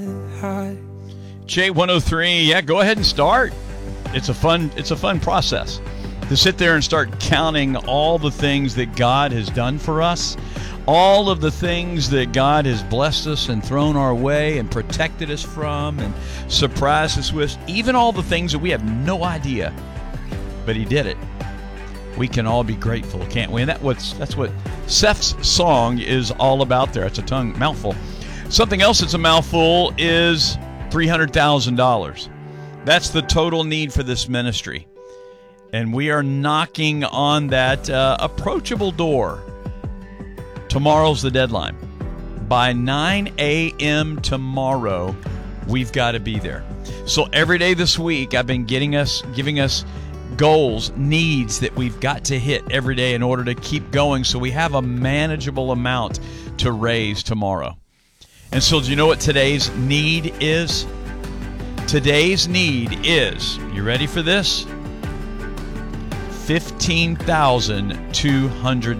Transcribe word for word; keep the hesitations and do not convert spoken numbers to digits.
J one oh three, yeah, go ahead and start. It's a fun, it's a fun process to sit there and start counting all the things that God has done for us, all of the things that God has blessed us and thrown our way and protected us from and surprised us with, even all the things that we have no idea, but He did it. We can all be grateful, can't we? And that what's, that's what Seth's song is all about there. It's a tongue mouthful. Something else that's a mouthful is three hundred thousand dollars. That's the total need for this ministry. And we are knocking on that uh, approachable door. Tomorrow's the deadline. By nine a.m. tomorrow, we've got to be there. So every day this week, I've been getting us, giving us goals, needs that we've got to hit every day in order to keep going so we have a manageable amount to raise tomorrow. And so do you know what today's need is? Today's need is, you ready for this? fifteen thousand two hundred dollars.